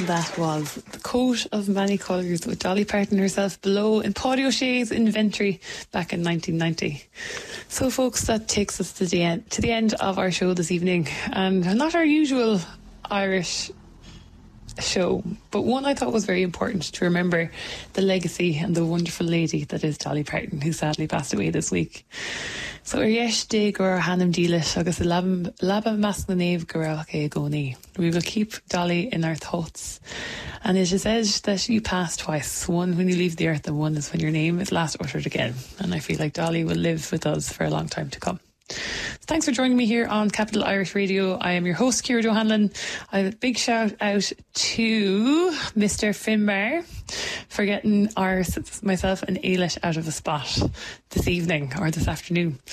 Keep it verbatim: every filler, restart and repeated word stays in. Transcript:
And that was The Coat of Many Colours with Dolly Parton herself below in Paddy O'Shea's inventory back in nineteen ninety. So folks, that takes us to the end, to the end of our show this evening. And not our usual Irish show, but one I thought was very important to remember the legacy and the wonderful lady that is Dolly Parton, who sadly passed away this week. So ar yesh de gur hanam dílis agus laba mas na neve gur alke goni. We will keep Dolly in our thoughts. And it is said that you pass twice. One when you leave the earth and one is when your name is last uttered again. And I feel like Dolly will live with us for a long time to come. Thanks for joining me here on Capital Irish Radio. I am your host, Ciara O'Hanlon. I have a big shout out to Mister Finbar for getting our, myself and Ailish out of a spot this evening or this afternoon.